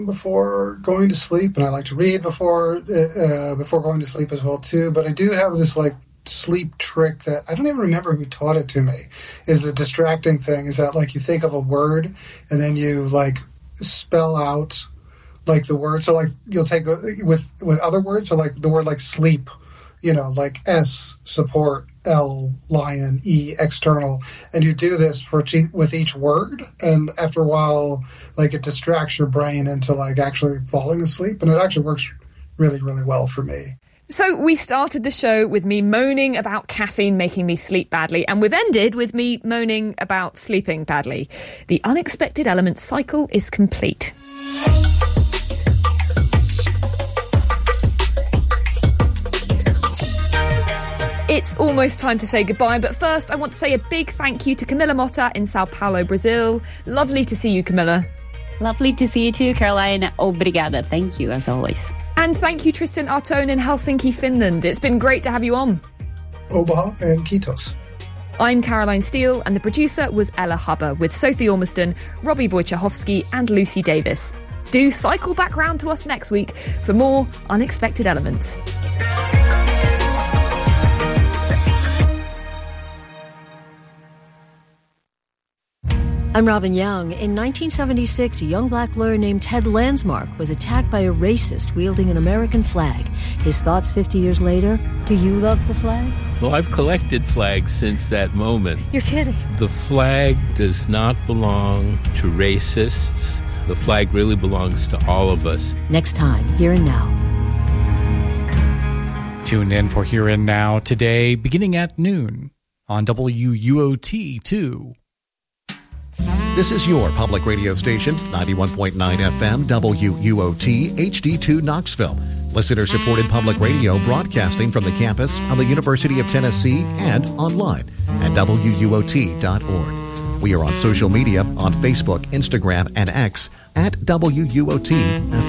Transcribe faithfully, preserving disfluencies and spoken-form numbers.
before going to sleep, and I like to read before uh, before going to sleep as well too. But I do have this like sleep trick that I don't even remember who taught it to me. Is the distracting thing is that like you think of a word and then you like spell out like the word. So like you'll take a, with with other words. So like the word like sleep, you know, like S support, L lion, E external, and you do this for with each word. And after a while, like it distracts your brain into like actually falling asleep, and it actually works really really well for me. So we started the show with me moaning about caffeine making me sleep badly, and we've ended with me moaning about sleeping badly. The unexpected elements cycle is complete. It's almost time to say goodbye, but first I want to say a big thank you to Camilla Motta in Sao Paulo, Brazil. Lovely to see you, Camilla. Lovely to see you too, Caroline. Obrigada. Thank you, as always. And thank you, Tristan Artone in Helsinki, Finland. It's been great to have you on. Oba and Kitos. I'm Caroline Steele, and the producer was Ella Hubber, with Sophie Ormiston, Robbie Wojciechowski and Lucy Davis. Do cycle back round to us next week for more Unexpected Elements. I'm Robin Young. In nineteen seventy-six, a young black lawyer named Ted Landsmark was attacked by a racist wielding an American flag. His thoughts fifty years later: do you love the flag? Well, I've collected flags since that moment. You're kidding. The flag does not belong to racists. The flag really belongs to all of us. Next time, Here and Now. Tune in for Here and Now today, beginning at noon on W U O T two. This is your public radio station, ninety-one point nine F M, W U O T, H D two Knoxville. Listener-supported public radio broadcasting from the campus of the University of Tennessee and online at W U O T dot org. We are on social media on Facebook, Instagram, and X at W U O T F M.